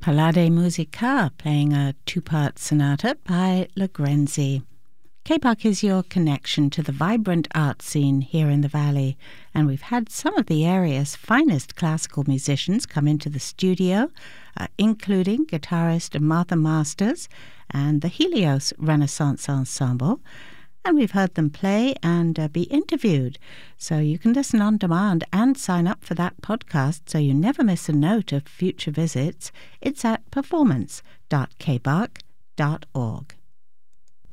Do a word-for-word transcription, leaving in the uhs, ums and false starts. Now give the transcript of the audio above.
Palade Musica, playing a two-part sonata by Legrenzi. K B A C is your connection to the vibrant art scene here in the Valley, and we've had some of the area's finest classical musicians come into the studio, uh, including guitarist Martha Masters and the Helios Renaissance Ensemble, and we've heard them play and uh, be interviewed. So you can listen on demand and sign up for that podcast so you never miss a note of future visits. It's at performance dot k b a c dot org.